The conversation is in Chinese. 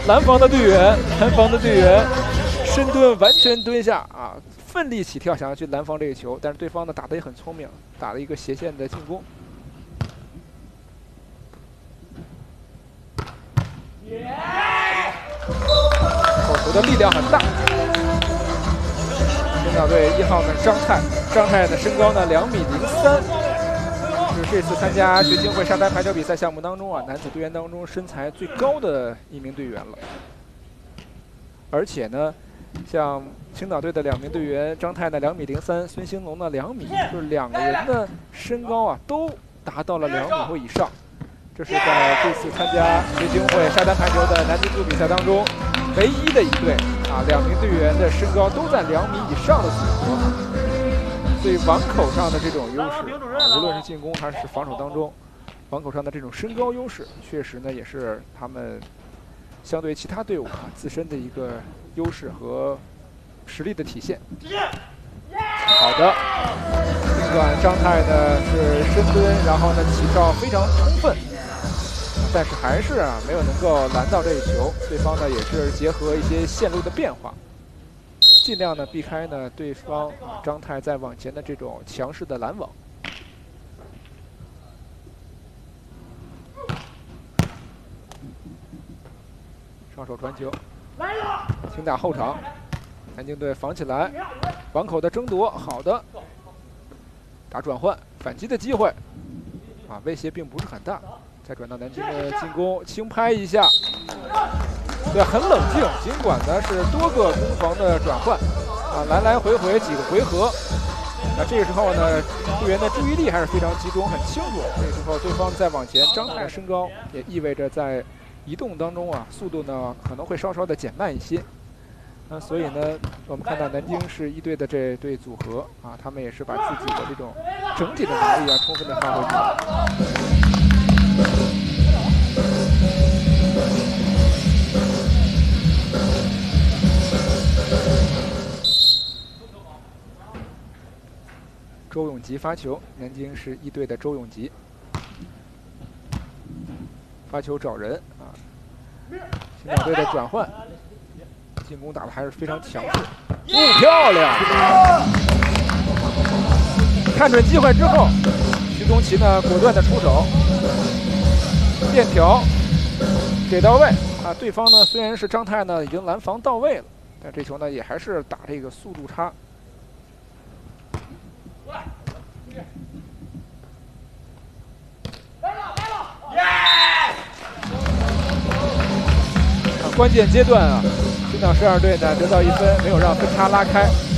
蓝方的队员深蹲，完全蹲下啊，奋力起跳，想要去拦防这个球，但是对方呢打得也很聪明，打了一个斜线的进攻。手球的力量很大。青岛队1号呢张泰的身高呢2.03米，是这次参加学青会沙滩排球比赛项目当中啊男子队员当中身材最高的一名队员了。而且呢，像青岛队的2名队员张泰呢2.03米，孙兴龙呢2米，就是2个人的身高啊都达到了2米或以上。这是在这次参加学青会沙滩排球的男子组比赛当中唯一的一队啊，2名队员的身高都在2米以上的组合。所以网口上的这种优势，无论是进攻还是防守当中，网口上的这种身高优势，确实呢也是他们相对其他队伍啊自身的一个优势和实力的体现。好的，尽管张泰呢是深蹲，然后呢起跳非常充分，但是还是啊没有能够拦到这一球。对方呢也是结合一些线路的变化，尽量呢避开呢对方张泰在往前的这种强势的拦网。上手传球，轻打后场，南京队防起来，网口的争夺，好的，打转换，反击的机会，啊，威胁并不是很大。再转到南京的进攻，轻拍一下，对，很冷静。尽管呢是多个攻防的转换，啊，来来回回几个回合，那这个时候呢，队员的注意力还是非常集中，很清楚。这个时候对方再往前，张泰的身高也意味着在移动当中啊，速度呢可能会稍稍的减慢一些。那所以呢，我们看到南京市一队的这对组合啊，他们也是把自己的这种整体的能力啊，充分的发挥出来。周永吉发球，南京市一队的周永吉发球找人啊，青岛队的转换。进攻打得还是非常强势，漂亮！看准机会之后，徐宗奇呢果断的出手，链条给到位啊！对方呢虽然是张泰呢已经拦防到位了，但这球呢也还是打这个速度差。关键阶段啊，青岛12队呢得到1分，没有让分差拉开。